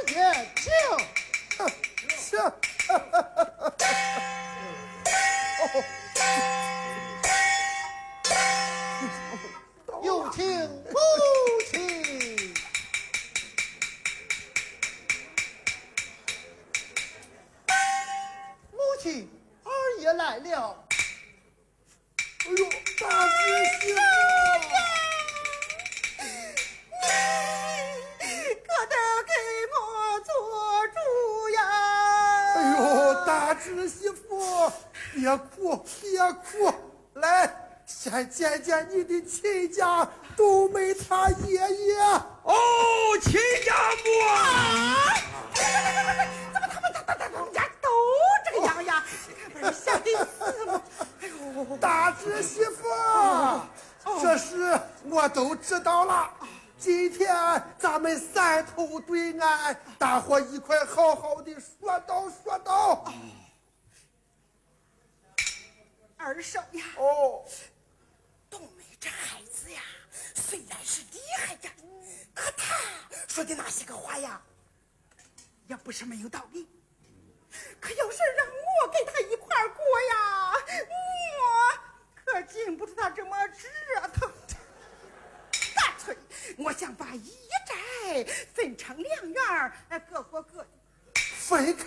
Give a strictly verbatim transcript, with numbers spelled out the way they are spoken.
爷请。 是。哦。 有请母亲。母亲，二爷来了。 哎呦，大侄媳妇！ 你可得给我做主呀！ 哎呦，大侄媳妇，别哭，别哭，来，先见见你的亲家冬梅他爷爷。 哦，亲家母啊！ 怎么他们他他他们家都这个样呀？不是吓得死吗？哎呦， 大侄媳妇，这事我都知道了。今天咱们三头对岸，大伙一块好好的说道说道。 二少呀， 哦， 冬梅这孩子呀，虽然是厉害呀，可他说的那些个话呀，也不是没有道理。可要是让我跟他一块儿过呀，我可禁不住他这么折腾。干脆我想把一宅分成两院儿，各过各的。 分